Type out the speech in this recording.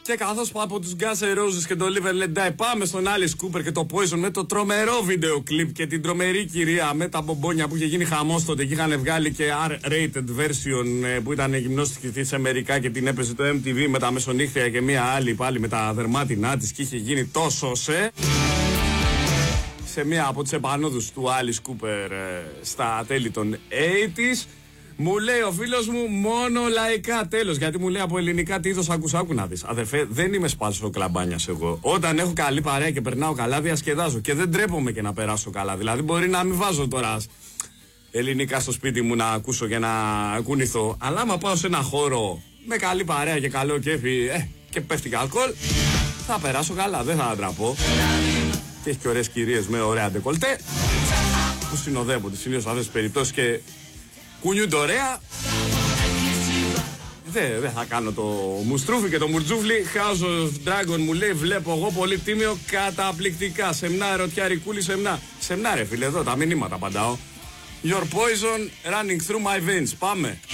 Και καθώς πάω από τους Guns N' Roses και το Live and Let Die, πάμε στον Alice Cooper και το Poison με το τρομερό βίντεο κλιπ και την τρομερή κυρία με τα μπομπόνια που είχε γίνει χαμός τότε και είχαν βγάλει και R-rated version που ήταν γυμνόστικη σε Αμερικά και την έπαιζε το MTV με τα μεσονύχτια και μία άλλη πάλι με τα δερμάτινά της και είχε γίνει τόσο σε μία από τις επανόδους του Alice Cooper στα τέλη των 80's. Μου λέει ο φίλος μου μόνο λαϊκά, τέλος. Γιατί μου λέει από ελληνικά τι είδος άκου να δεις. Αδερφέ, δεν είμαι σπάσο κλαμπάνιας εγώ. Όταν έχω καλή παρέα και περνάω καλά, διασκεδάζω. Και δεν τρέπομαι και να περάσω καλά. Δηλαδή, μπορεί να μην βάζω τώρα ελληνικά στο σπίτι μου να ακούσω και να κουνηθώ. Αλλά άμα πάω σε ένα χώρο με καλή παρέα και καλό κέφι και πέφτει και αλκοόλ, θα περάσω καλά, δεν θα ντραπώ. Και έχει και ωραίες κυρίες με ωραία ντεκολτέ που συνοδεύονται συνήθως σε αυτές τις περιπτώσεις και κουνιούνται ωραία. Δεν θα κάνω το μουστρούφι και το μουρτζούφλι. House of Dragon μου λέει, βλέπω εγώ πολύ τίμιο, καταπληκτικά. Σεμνά, ερωτιά, ρικούλη, σεμνά. Σεμνά ρε φίλε, εδώ τα μηνύματα απαντάω. Your poison running through my veins. Πάμε.